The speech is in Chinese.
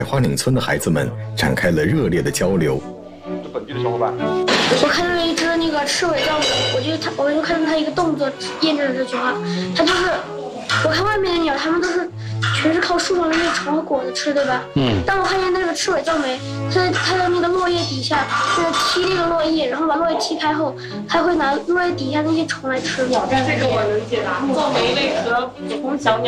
花岭村的孩子们展开了热烈的交流。 本地的小伙伴， 我看到了一只那个赤尾藏獒，我就看到它一个动作验证了这句话。它就是，我看外面的鸟，它们都是全是靠树上的那个虫和果子吃，对吧？但我看见那个赤尾藏獒，它的那个落叶底下，踢那个落叶，然后把落叶踢开后，还会拿落叶底下那些虫来吃。 这个我能解答。藏獒类和普通小鸟。